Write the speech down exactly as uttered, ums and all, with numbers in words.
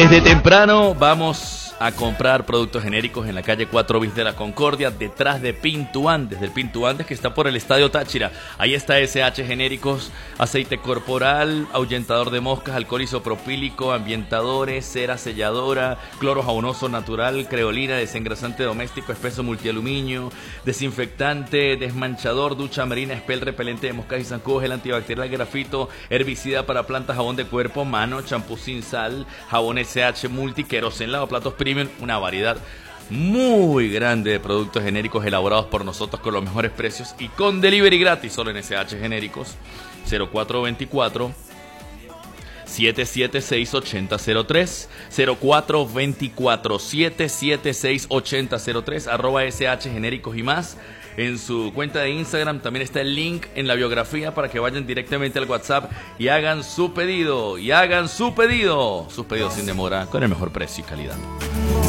Desde temprano vamos a comprar productos genéricos en la calle cuatro bis de la Concordia, detrás de Pintuandes, del Pintuandes que está por el Estadio Táchira. Ahí está ese hache Genéricos, aceite corporal, ahuyentador de moscas, alcohol isopropílico, ambientadores, cera selladora, cloro jabonoso natural, creolina, desengrasante doméstico, espeso multialuminio, desinfectante, desmanchador, ducha marina, espel repelente de moscas y zancudos, gel antibacterial, grafito, herbicida para plantas, jabón de cuerpo, mano, champú sin sal, jabón ese hache multi, queroseno, lavaplatos premium, una variedad muy grande de productos genéricos elaborados por nosotros con los mejores precios y con delivery gratis solo en ese hache Genéricos. Cero cuatro veinticuatro, siete siete seis, ocho cero cero tres, cero cuatro veinticuatro, siete siete seis, ocho cero cero tres, arroba ese hache Genéricos y más. En su cuenta de Instagram también está el link en la biografía para que vayan directamente al WhatsApp y hagan su pedido, y hagan su pedido, sus pedidos sin demora, con el mejor precio y calidad.